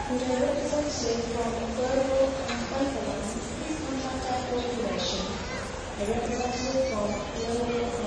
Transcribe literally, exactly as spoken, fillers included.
and a representative from Verbal and Finance, please contact our coordination. A representative from Learning